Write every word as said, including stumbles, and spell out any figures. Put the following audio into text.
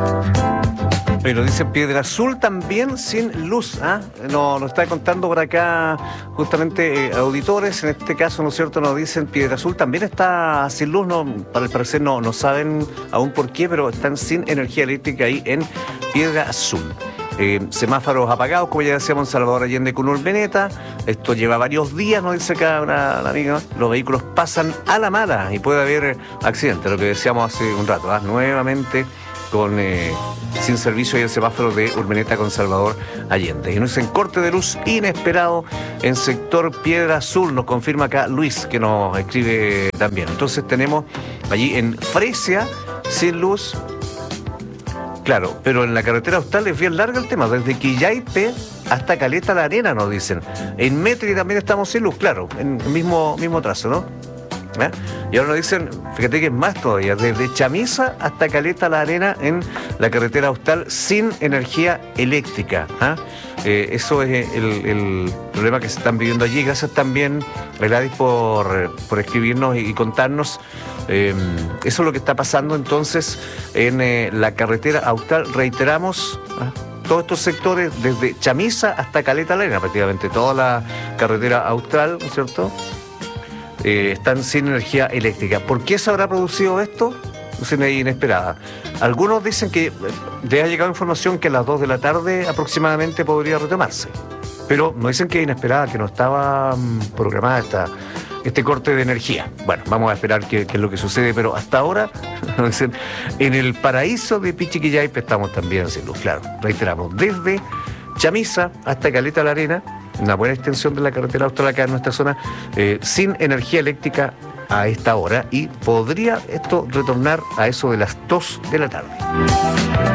Pero dicen Piedra Azul también sin luz. ¿Ah? Nos, nos está contando por acá justamente eh, auditores, en este caso, ¿no es cierto? Nos dicen Piedra Azul también está sin luz, no, para el parecer no, no saben aún por qué, pero están sin energía eléctrica ahí en Piedra Azul. Eh, semáforos apagados, como ya decíamos, en Salvador Allende con Urmeneta. Esto lleva varios días, nos dice acá una, una amiga. Los vehículos pasan a la mala y puede haber accidentes, lo que decíamos hace un rato. ¿Ah? Nuevamente con eh, sin servicio y el semáforo de Urmeneta con Salvador Allende. Y nos dicen corte de luz inesperado en sector Piedra Azul, nos confirma acá Luis, que nos escribe también. Entonces tenemos allí en Fresia sin luz. Claro, pero en la carretera austral es bien larga el tema, desde Quillaipe hasta Caleta la Arena, nos dicen. En Metri también estamos sin luz, claro, en el mismo, mismo trazo, ¿no? ¿Eh? Y ahora nos dicen, fíjate que es más todavía, desde Chamisa hasta Caleta la Arena en la carretera austral sin energía eléctrica. ¿Ah? Eh, eso es el, el problema que se están viviendo allí. Gracias también, Gladys, por, por escribirnos y, y contarnos. Eh, eso es lo que está pasando entonces en eh, la carretera austral. Reiteramos, ¿ah? Todos estos sectores, desde Chamisa hasta Caleta la Arena, prácticamente toda la carretera austral, ¿no es cierto?, Eh, están sin energía eléctrica. ¿Por qué se habrá producido esto? Es inesperada. Algunos dicen que les ha llegado información que a las dos de la tarde aproximadamente podría retomarse, pero no dicen que es inesperada, que no estaba um, programada esta, este corte de energía. Bueno, vamos a esperar qué, qué es lo que sucede, pero hasta ahora dicen, en el paraíso de Pichiquillaipe estamos también sin luz, claro. Reiteramos, desde Chamisa hasta Caleta la Arena, una buena extensión de la carretera austral acá en nuestra zona, eh, sin energía eléctrica a esta hora, y podría esto retornar a eso de las dos de la tarde.